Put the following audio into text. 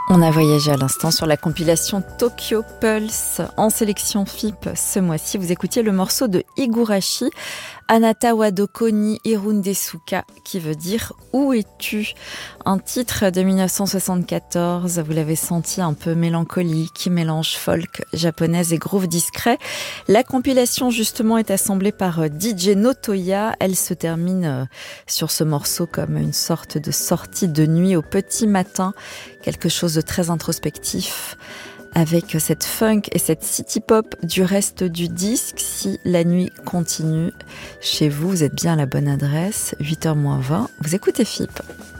On a voyagé à l'instant sur la compilation Tokyo Pulse en sélection FIP ce mois-ci. Vous écoutiez le morceau de Higurashi, Anata wa doko ni irun desu ka, qui veut dire « Où es-tu ?» Un titre de 1974, vous l'avez senti, un peu mélancolique, qui mélange folk japonaise et groove discret. La compilation justement est assemblée par DJ Notoya. Elle se termine sur ce morceau comme une sorte de sortie de nuit au petit matin, quelque chose de très introspectif, avec cette funk et cette city pop du reste du disque. Si la nuit continue chez vous, vous êtes bien à la bonne adresse. 8h moins 20, vous écoutez FIP.